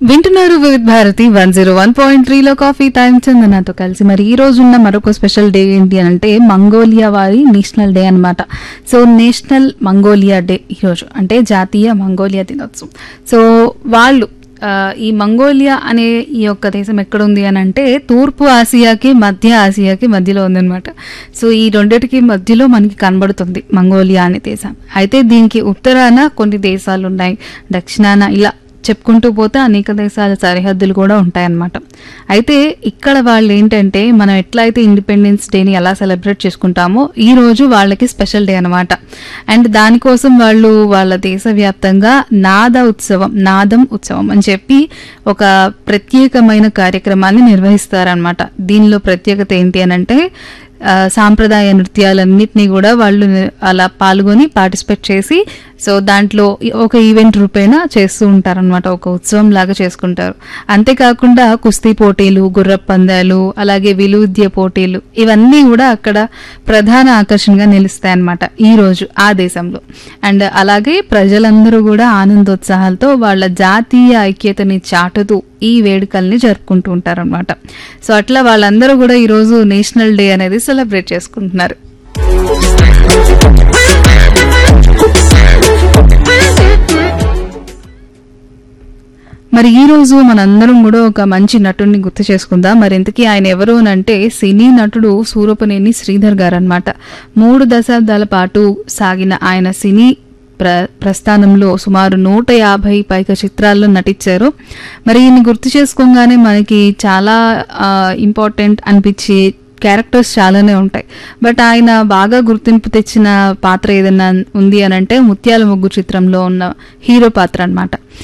వింటున్నారు వివిధ Bharati 101.3లో coffee time చందనతో కలిసి. మరి ఈ రోజు ఉన్న మరొక స్పెషల్ డే ఏంటి అని అంటే మంగోలియా వారి నేషనల్ డే అన్నమాట. సో నేషనల్ మంగోలియా డే ఈరోజు, అంటే జాతీయ మంగోలియా దినోత్సవం. సో వాళ్ళు ఈ మంగోలియా అనే ఈ యొక్క దేశం ఎక్కడుంది అని అంటే తూర్పు ఆసియాకి మధ్య ఆసియాకి మధ్యలో ఉందన్నమాట. సో ఈ రెండిటికి మధ్యలో మనకి కనబడుతుంది మంగోలియా అనే దేశం. అయితే దీనికి ఉత్తరాన కొన్ని దేశాలు ఉన్నాయి, దక్షిణాన ఇలా చెప్పుకుంటూ పోతే అనేక దేశాల సరిహద్దులు కూడా ఉంటాయన్నమాట. అయితే ఇక్కడ వాళ్ళు ఏంటంటే మనం ఎట్లయితే ఇండిపెండెన్స్ డేని ఎలా సెలబ్రేట్ చేసుకుంటామో ఈ రోజు వాళ్ళకి స్పెషల్ డే అనమాట. అండ్ దానికోసం వాళ్ళు వాళ్ళ దేశవ్యాప్తంగా నాదం ఉత్సవం అని చెప్పి ఒక ప్రత్యేకమైన కార్యక్రమాన్ని నిర్వహిస్తారనమాట. దీనిలో ప్రత్యేకత ఏంటి అని అంటే సాంప్రదాయ నృత్యాలన్నింటినీ కూడా వాళ్ళు అలా పాల్గొని పార్టిసిపేట్ చేసి, సో దాంట్లో ఒక ఈవెంట్ రూపేణ చేస్తూ ఉంటారనమాట, ఒక ఉత్సవం లాగా చేసుకుంటారు. అంతేకాకుండా కుస్తీ పోటీలు, గుర్రపు పందాలు, అలాగే విలువిద్య పోటీలు ఇవన్నీ కూడా అక్కడ ప్రధాన ఆకర్షణగా నిలుస్తాయి అన్నమాట ఈ రోజు ఆ దేశంలో. అండ్ అలాగే ప్రజలందరూ కూడా ఆనందోత్సాహాలతో వాళ్ళ జాతీయ ఐక్యతని చాటుతూ ఈ వేడుకల్ని జరుపుకుంటూ ఉంటారనమాట. సో అట్లా వాళ్ళందరూ కూడా ఈరోజు నేషనల్ డే అనేది సెలబ్రేట్ చేసుకుంటున్నారు. మరి ఈ రోజు మనందరం కూడా ఒక మంచి నటుడిని గుర్తు చేసుకుందాం. మరి ఇంతకీ ఆయన ఎవరు అంటే సినీ నటుడు సూరపనేని శ్రీధర్ గారు అనమాట. 3 దశాబ్దాల పాటు సాగిన ఆయన సినీ ప్రస్థానంలో సుమారు 150 పైగా చిత్రాల్లో నటించారు. మరి ఈయన్ని గుర్తు చేసుకోగానే మనకి చాలా ఇంపార్టెంట్ అనిపించే క్యారెక్టర్స్ చాలానే ఉంటాయి. బట్ ఆయన బాగా గుర్తింపు తెచ్చిన పాత్ర ఏదైనా ఉంది అని అంటే ముత్యాల ముగ్గు చిత్రంలో ఉన్న హీరో పాత్ర అనమాట.